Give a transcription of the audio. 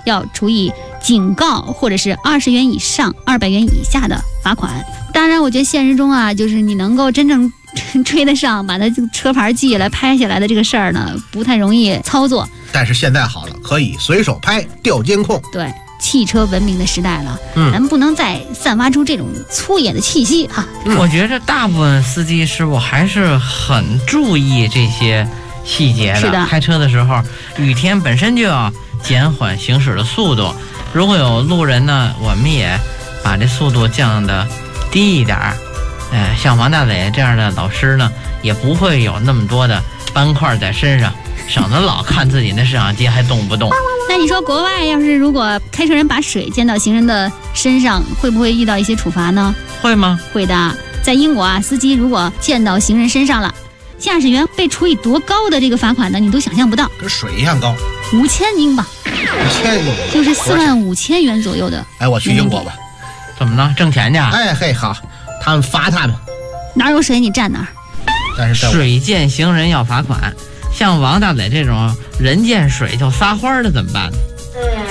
要处以警告或者是20元以上200元以下的罚款。当然，我觉得现实中啊，就是你能够真正追得上，把它车牌记下来、拍下来的这个事儿呢，不太容易操作。 但是现在好了，可以随手拍、调监控。 对，汽车文明的时代了，咱们不能再散发出这种粗野的气息哈。 我觉着大部分司机师傅还是很注意这些细节的。 是的， 开车的时候，雨天本身就要减缓行驶的速度。如果有路人呢，我们也把这速度降得低一点儿。像王大磊这样的老师呢，也不会有那么多的斑块在身上，省得老看自己那摄像机还动不动。 那你说国外要是如果开车人把水溅到行人的身上，会不会遇到一些处罚呢？ 会吗？ 会的。在英国啊，司机如果溅到行人身上了，驾驶员被处以多高的这个罚款呢？你都想象不到， 跟水一样高 ，5000英镑 ，5000英镑， 就是45000元左右的。 哎，我去英国吧。 怎么了？挣钱去？ 哎嘿，好，他们罚他们。 哪有水你站哪儿。 但是水见行人要罚款，像王大磊这种人见水就撒欢的怎么办呢？